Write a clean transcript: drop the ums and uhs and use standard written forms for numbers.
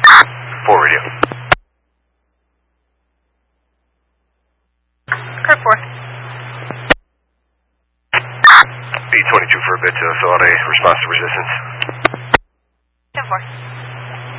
4 radio. Code 4. B-22 for a bit, fill out a response to resistance. 10-4.